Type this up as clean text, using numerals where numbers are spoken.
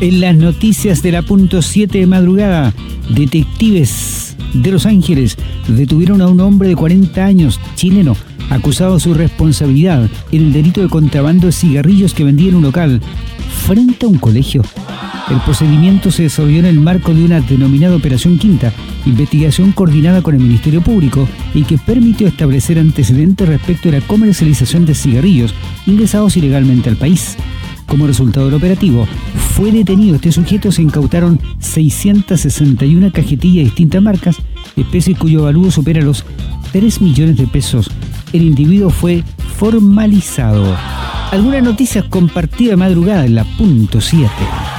En las noticias de la punto 7 de madrugada, detectives de Los Ángeles detuvieron a un hombre de 40 años, chileno, acusado de su responsabilidad en el delito de contrabando de cigarrillos que vendía en un local frente a un colegio. El procedimiento se desarrolló en el marco de una denominada Operación Quinta, investigación coordinada con el Ministerio Público y que permitió establecer antecedentes respecto de la comercialización de cigarrillos ingresados ilegalmente al país. Como resultado del operativo, fue detenido este sujeto. Se incautaron 661 cajetillas de distintas marcas, especies cuyo valor supera los 3 millones de pesos. El individuo fue formalizado. Algunas noticias compartidas de madrugada en la punto 7.